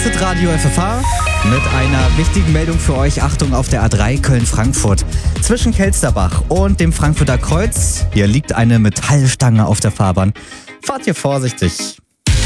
ist das Radio FFH mit einer wichtigen Meldung für euch. Achtung auf der A3 Köln-Frankfurt. Zwischen Kelsterbach und dem Frankfurter Kreuz, hier liegt eine Metallstange auf der Fahrbahn. Fahrt hier vorsichtig.